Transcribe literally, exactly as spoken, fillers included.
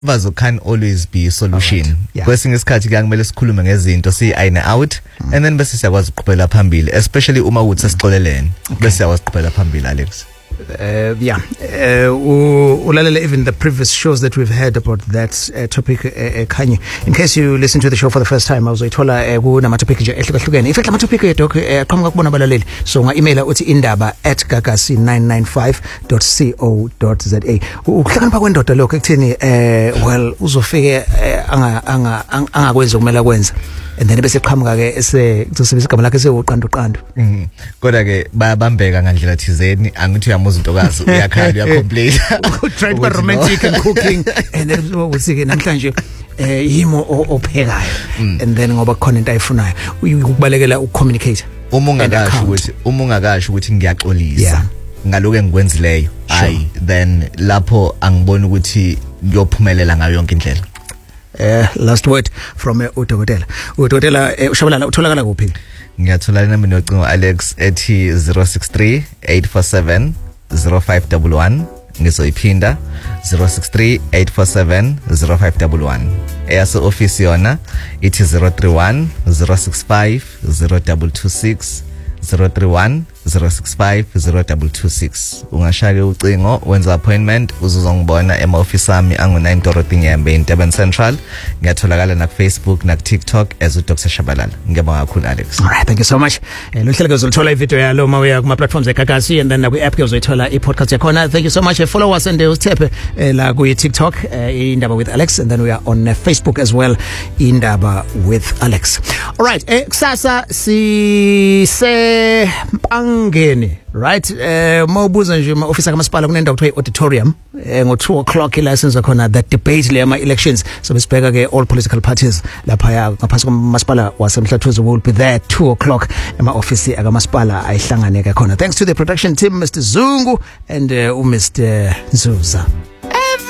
vazo can always be a solution. Right. Yeah. Kwesinye isikhathi kuyangemele sikhulume ngezinto si ayine out mm. and then bese siyakwazi ukuqhubela phambili, especially uma uthi sixolelene bese siyakwazi ukuqhubela phambili. Alex, Uh, yeah, uh, ulalele even the previous shows that we've had about that uh, topic, uh, uh, Kanye. In case you listen to the show for the first time, I was tola ku nama topic nje ehlukahlukene. In fact, lama topic e doc aqhamuka kubona abalaleli. So nga email uthi indaba at gagasi nine nine five dot co dot za. Ukuhlakanipha kwendoda lokho ekuthini eh well uzofike anga anga angakwenza kumela kwenza. And then bese qhamuka ke ese kusebenzisa igama lakhe sewuqandu qandu. Mhm. Kodwa ke bayabambeka ngandlela thizeni, angithi uyamuza intokazi uyakhala uyacomplain. Try to be romantic and cooking and then usike namhlanje eh yimo ophekayo and then ngoba khona into ayifunayo ukubalekela ukucommunicate. Uma ungakasho ukuthi uma ungakasho ukuthi ngiyaxolisa ngaloku engikwenzileyo, hayi then lapho angiboni ukuthi ngiyophumelela ngayo yonke indlela. Uh, last word from uh, udokotela udokotela uh, ushabalala utholakala kuphi? Ngiyathola nami nocingo Alex ethi zero six three eight four seven zero five one one, ngizoyiphinda zero six three eight four seven zero five one one. Eyaso office yona ithi zero three one zero six five zero two two six zero three one zero six five zero two two six. Ungashake ucingo wenza appointment uzozongibona ema office ami angu nine Dorothy Nyembe in Durban Central. Ngiyatholakala na Facebook na TikTok as uDoctor Shabalala. Ngiyabonga kakhulu Alex. All right, thank you so much. Eh lo hlelo uzolithola ivideo yalo mawuya kuma platforms eGagasi and then na ku app ke uzoyithola i podcast yakhona. Thank you so much. Follow us and usitepe la ku TikTok indaba with Alex and then we are on Facebook as well indaba with Alex. All right, eh kusasa si se Angeni, right? Eh mawubuza nje ma office kamasipala kunendawo kuthiwa auditorium eh ngo two o'clock license akhona that debate le ama elections. So besibheka ke all political parties lapha ya ngaphansi komasipala waseMhlathuze will be there two o'clock ema office akamasipala ayihlangane ke khona. Thanks to the production team Mister Zungu and uh, Mister Nzuza.